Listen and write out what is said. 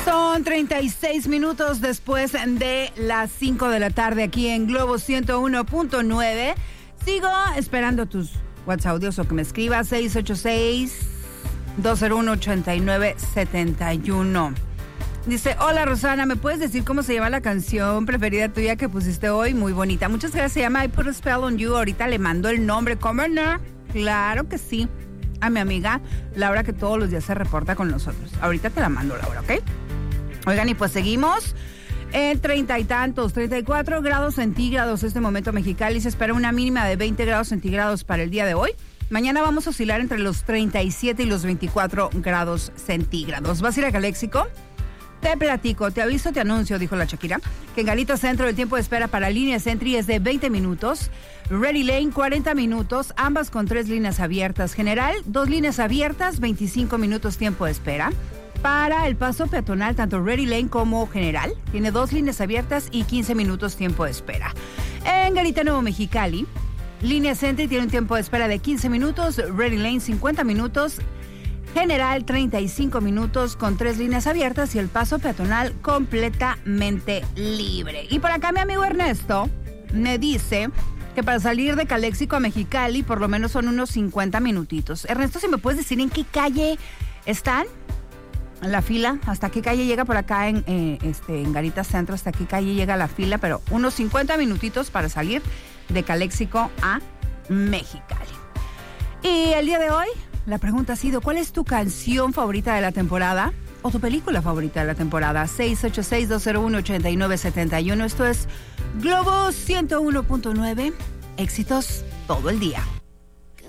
Son 36 minutos después de las 5 de la tarde aquí en Globo 101.9. Sigo esperando tus WhatsApp audios o que me escribas 686-201-8971. Dice, hola Rosana, ¿me puedes decir cómo se llama la canción preferida tuya que pusiste hoy? Muy bonita. Muchas gracias, se llama I Put a Spell on You. Ahorita le mando el nombre. ¿Cómo no? Claro que sí. A mi amiga Laura, que todos los días se reporta con nosotros. Ahorita te la mando, Laura, ¿ok? Oigan, y pues seguimos en 30 y tantos, 34 grados centígrados este momento Mexicali. Se espera una mínima de 20 grados centígrados para el día de hoy. Mañana vamos a oscilar entre los 37 y los 24 grados centígrados. ¿Vas a ir a Caléxico? Te platico, te aviso, te anuncio, dijo la Shakira, que en Garita Centro el tiempo de espera para línea Sentry es de 20 minutos, Ready Lane 40 minutos, ambas con 3 líneas abiertas. General, 2 líneas abiertas, 25 minutos tiempo de espera. Para el paso peatonal, tanto Ready Lane como General, tiene 2 líneas abiertas y 15 minutos tiempo de espera. En Garita Nuevo Mexicali, línea Sentry tiene un tiempo de espera de 15 minutos, Ready Lane 50 minutos, General 35 minutos con 3 líneas abiertas y el paso peatonal completamente libre. Y por acá mi amigo Ernesto me dice que para salir de Caléxico a Mexicali por lo menos son unos 50 minutitos. Ernesto, si me puedes decir en qué calle están la fila, hasta qué calle llega por acá en Garita Centro, hasta qué calle llega la fila, pero unos 50 minutitos para salir de Caléxico a Mexicali. Y el día de hoy la pregunta ha sido, ¿cuál es tu canción favorita de la temporada o tu película favorita de la temporada? 686-201-8971. Esto es Globo 101.9. Éxitos todo el día.